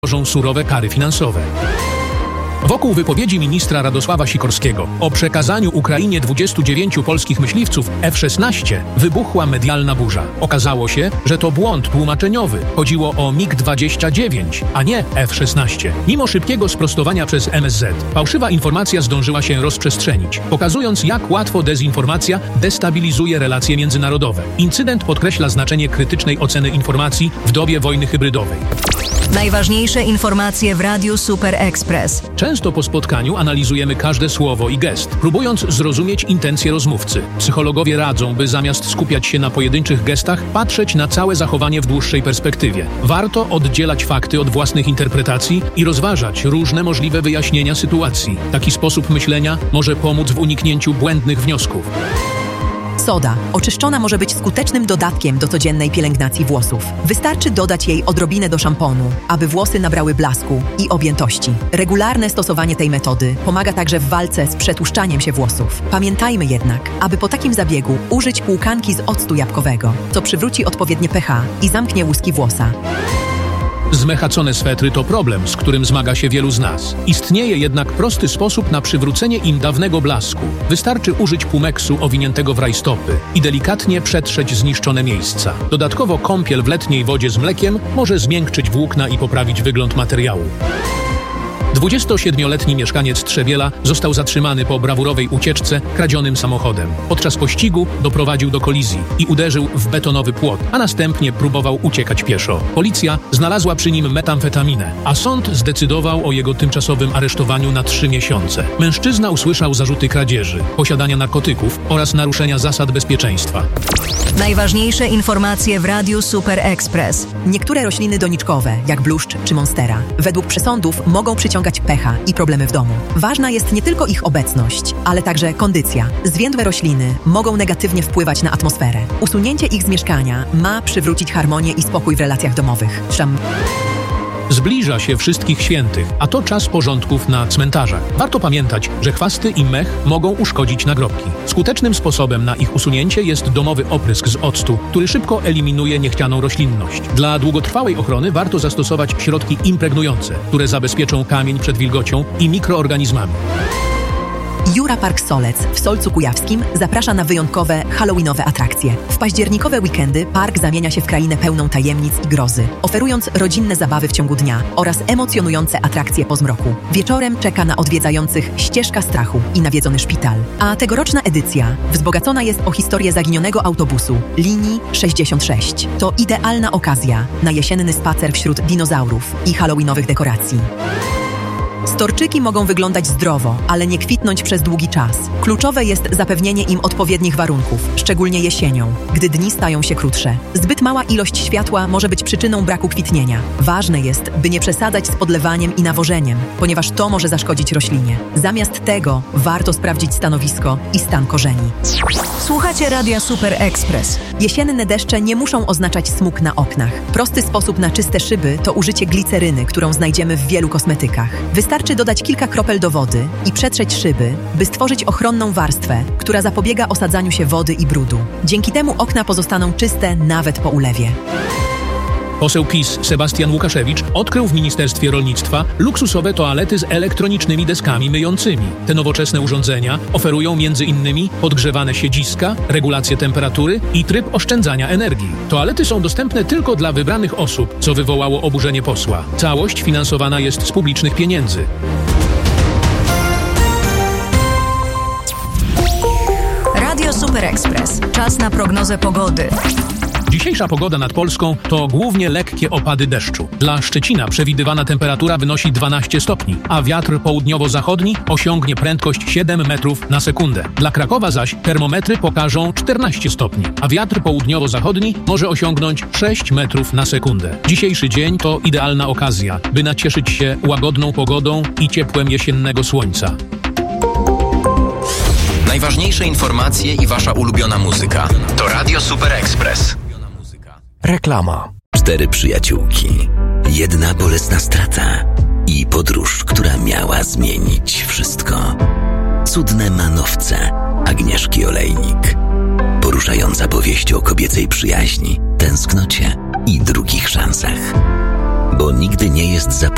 grożą surowe kary finansowe. Wokół wypowiedzi ministra Radosława Sikorskiego o przekazaniu Ukrainie 29 polskich myśliwców F-16 wybuchła medialna burza. Okazało się, że to błąd tłumaczeniowy. Chodziło o MiG-29, a nie F-16. Mimo szybkiego sprostowania przez MSZ, fałszywa informacja zdążyła się rozprzestrzenić, pokazując, jak łatwo dezinformacja destabilizuje relacje międzynarodowe. Incydent podkreśla znaczenie krytycznej oceny informacji w dobie wojny hybrydowej. Najważniejsze informacje w Radiu Super Express. Często po spotkaniu analizujemy każde słowo i gest, próbując zrozumieć intencje rozmówcy. Psychologowie radzą, by zamiast skupiać się na pojedynczych gestach, patrzeć na całe zachowanie w dłuższej perspektywie. Warto oddzielać fakty od własnych interpretacji i rozważać różne możliwe wyjaśnienia sytuacji. Taki sposób myślenia może pomóc w uniknięciu błędnych wniosków. Soda oczyszczona może być skutecznym dodatkiem do codziennej pielęgnacji włosów. Wystarczy dodać jej odrobinę do szamponu, aby włosy nabrały blasku i objętości. Regularne stosowanie tej metody pomaga także w walce z przetłuszczaniem się włosów. Pamiętajmy jednak, aby po takim zabiegu użyć płukanki z octu jabłkowego, co przywróci odpowiednie pH i zamknie łuski włosa. Zmechacone swetry to problem, z którym zmaga się wielu z nas. Istnieje jednak prosty sposób na przywrócenie im dawnego blasku. Wystarczy użyć pumeksu owiniętego w rajstopy i delikatnie przetrzeć zniszczone miejsca. Dodatkowo kąpiel w letniej wodzie z mlekiem może zmiękczyć włókna i poprawić wygląd materiału. 27-letni mieszkaniec Trzebiela został zatrzymany po brawurowej ucieczce kradzionym samochodem. Podczas pościgu doprowadził do kolizji i uderzył w betonowy płot, a następnie próbował uciekać pieszo. Policja znalazła przy nim metamfetaminę, a sąd zdecydował o jego tymczasowym aresztowaniu na 3 miesiące. Mężczyzna usłyszał zarzuty kradzieży, posiadania narkotyków oraz naruszenia zasad bezpieczeństwa. Najważniejsze informacje w Radiu Super Express. Niektóre rośliny doniczkowe, jak bluszcz czy monstera, według przesądów mogą przyciągać pH i problemy w domu. Ważna jest nie tylko ich obecność, ale także kondycja. Zwiędłe rośliny mogą negatywnie wpływać na atmosferę. Usunięcie ich z mieszkania ma przywrócić harmonię i spokój w relacjach domowych. Zbliża się Wszystkich Świętych, a to czas porządków na cmentarzach. Warto pamiętać, że chwasty i mech mogą uszkodzić nagrobki. Skutecznym sposobem na ich usunięcie jest domowy oprysk z octu, który szybko eliminuje niechcianą roślinność. Dla długotrwałej ochrony warto zastosować środki impregnujące, które zabezpieczą kamień przed wilgocią i mikroorganizmami. Jura Park Solec w Solcu Kujawskim zaprasza na wyjątkowe halloweenowe atrakcje. W październikowe weekendy park zamienia się w krainę pełną tajemnic i grozy, oferując rodzinne zabawy w ciągu dnia oraz emocjonujące atrakcje po zmroku. Wieczorem czeka na odwiedzających ścieżka strachu i nawiedzony szpital. A tegoroczna edycja wzbogacona jest o historię zaginionego autobusu linii 66. To idealna okazja na jesienny spacer wśród dinozaurów i halloweenowych dekoracji. Storczyki mogą wyglądać zdrowo, ale nie kwitnąć przez długi czas. Kluczowe jest zapewnienie im odpowiednich warunków, szczególnie jesienią, gdy dni stają się krótsze. Zbyt mała ilość światła może być przyczyną braku kwitnienia. Ważne jest, by nie przesadzać z podlewaniem i nawożeniem, ponieważ to może zaszkodzić roślinie. Zamiast tego warto sprawdzić stanowisko i stan korzeni. Słuchacie Radia Super Express. Jesienne deszcze nie muszą oznaczać smug na oknach. Prosty sposób na czyste szyby to użycie gliceryny, którą znajdziemy w wielu kosmetykach. Wystarczy dodać kilka kropel do wody i przetrzeć szyby, by stworzyć ochronną warstwę, która zapobiega osadzaniu się wody i brudu. Dzięki temu okna pozostaną czyste nawet po ulewie. Poseł PiS Sebastian Łukaszewicz odkrył w Ministerstwie Rolnictwa luksusowe toalety z elektronicznymi deskami myjącymi. Te nowoczesne urządzenia oferują m.in. podgrzewane siedziska, regulację temperatury i tryb oszczędzania energii. Toalety są dostępne tylko dla wybranych osób, co wywołało oburzenie posła. Całość finansowana jest z publicznych pieniędzy. Radio Super Express. Czas na prognozę pogody. Dzisiejsza pogoda nad Polską to głównie lekkie opady deszczu. Dla Szczecina przewidywana temperatura wynosi 12 stopni, a wiatr południowo-zachodni osiągnie prędkość 7 metrów na sekundę. Dla Krakowa zaś termometry pokażą 14 stopni, a wiatr południowo-zachodni może osiągnąć 6 metrów na sekundę. Dzisiejszy dzień to idealna okazja, by nacieszyć się łagodną pogodą i ciepłem jesiennego słońca. Najważniejsze informacje i wasza ulubiona muzyka to Radio Super Express. Reklama. 4 przyjaciółki, 1 bolesna strata i podróż, która miała zmienić wszystko. Cudne manowce Agnieszki Olejnik. Poruszająca powieść o kobiecej przyjaźni, tęsknocie i drugich szansach. Bo nigdy nie jest za późno.